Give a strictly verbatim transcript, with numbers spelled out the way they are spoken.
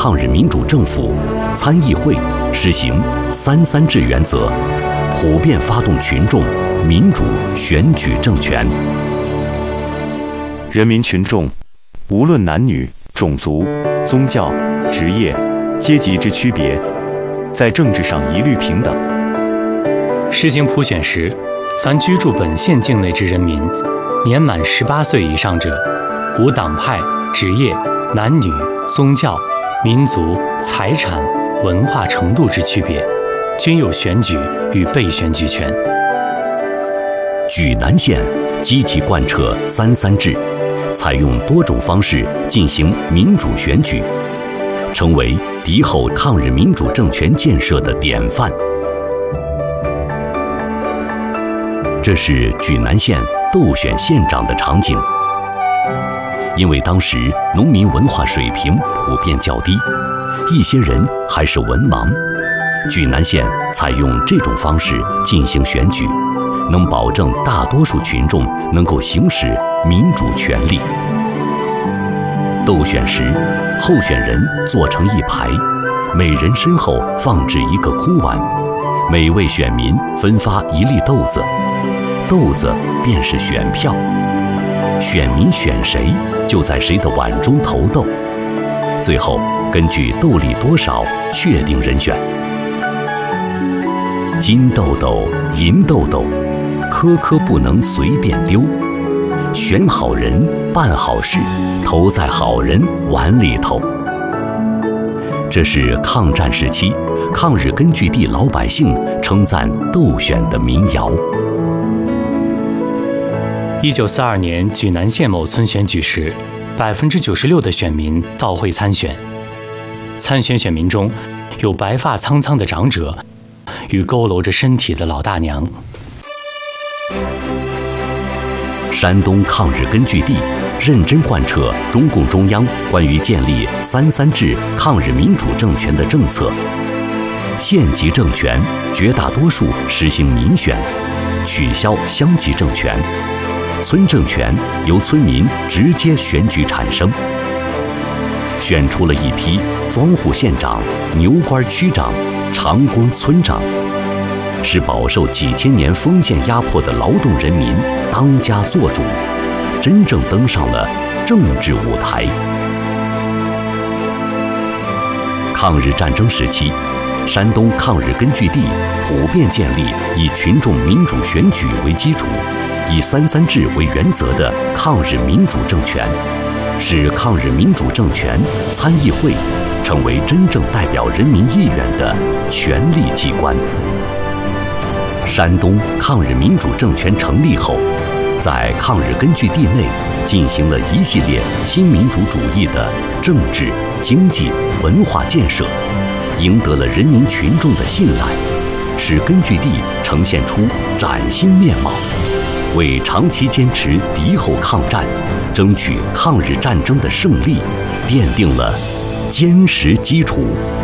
抗日民主政府、参议会实行“三三制”原则，普遍发动群众民主选举政权。 人民群众无论男女、种族、宗教、职业、阶级之区别，在政治上一律平等。 实行普选时，凡居住本县境内之人民，年满十八岁以上者，无党派、职业、男女、宗教、民族、财产、文化程度之区别，均有选举与被选举权。 莒南县积极贯彻“三三制”，采用多种方式进行民主选举，成为敌后抗日民主政权建设的典范。这是莒南县斗选县长的场景。因为当时农民文化水平普遍较低，一些人还是文盲，莒南县采用这种方式进行选举，能保证大多数群众能够行使民主权利。斗选时，候选人坐成一排，每人身后放置一个空碗，每位选民分发一粒豆子，豆子便是选票，选民选谁，就在谁的碗中投豆，最后根据豆粒多少确定人选。金豆豆，银豆豆，颗颗不能随便丢。选好人，办好事，投在好人碗里头。这是抗战时期抗日根据地老百姓称赞斗选的民谣。 一九四二年莒南县某村选举时，百分之九十六的选民到会参选。参选选民中，有白发苍苍的长者，与佝偻着身体的老大娘。 山东抗日根据地认真贯彻中共中央关于建立“三三制”抗日民主政权的政策，县级政权绝大多数实行民选，取消乡级政权。村政权由村民直接选举产生，选出了一批庄户县长、牛倌区长、长工村长，使饱受几千年封建压迫的劳动人民当家作主，真正登上了政治舞台。抗日战争时期，山东抗日根据地普遍建立以群众民主选举为基础，以“三三制”为原则的抗日民主政权，使抗日民主政权参议会成为真正代表人民意愿的权力机关。山东抗日民主政权成立后，在抗日根据地内进行了一系列新民主主义的政治、经济、文化建设，赢得了人民群众的信赖，使根据地呈现出崭新面貌，为长期坚持敌后抗战、争取抗日战争的胜利奠定了坚实基础。